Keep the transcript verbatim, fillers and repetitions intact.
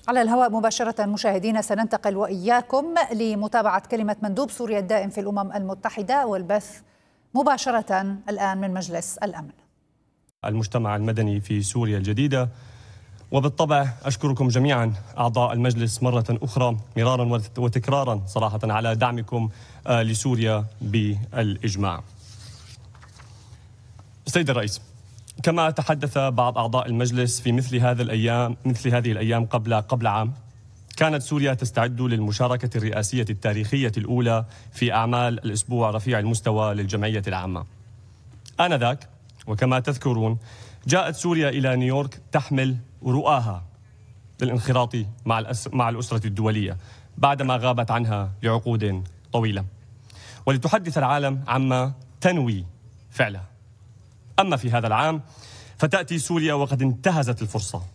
على الهواء مباشرة مشاهدينا سننتقل وإياكم لمتابعة كلمة مندوب سوريا الدائم في الأمم المتحدة والبث مباشرة الآن من مجلس الأمن. المجتمع المدني في سوريا الجديدة، وبالطبع أشكركم جميعا أعضاء المجلس مرة أخرى مرارا وتكرارا صراحة على دعمكم لسوريا بالإجماع. سيد الرئيس، كما تحدث بعض أعضاء المجلس في مثل هذه الأيام مثل هذه الأيام قبل قبل عام، كانت سوريا تستعد للمشاركة الرئاسية التاريخية الأولى في أعمال الأسبوع رفيع المستوى للجمعية العامة. آنذاك وكما تذكرون جاءت سوريا إلى نيويورك تحمل رؤاها للانخراط مع مع الأسرة الدولية بعدما غابت عنها لعقود طويلة، ولتحدث العالم عما تنوي فعله. أما في هذا العام فتأتي سوريا وقد انتهزت الفرصة